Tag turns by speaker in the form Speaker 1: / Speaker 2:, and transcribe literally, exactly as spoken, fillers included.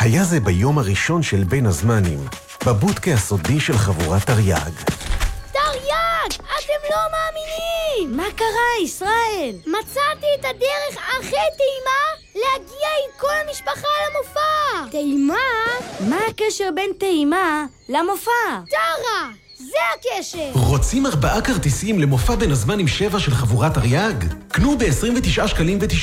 Speaker 1: היה זה ביום הראשון של בין הזמנים, בבודקה הסודי של חבורת תרי"ג.
Speaker 2: תרי"ג! אתם לא מאמינים!
Speaker 3: מה קרה, ישראל?
Speaker 2: מצאתי את הדרך הכי טעימה להגיע עם כל המשפחה למופע!
Speaker 3: טעימה? מה הקשר בין טעימה למופע?
Speaker 2: טרה! זה הקשר!
Speaker 1: רוצים ארבעה כרטיסים למופע בין הזמנים שבע של חבורת תרי"ג? קנו ב-עשרים ותשעה שקלים ותשעים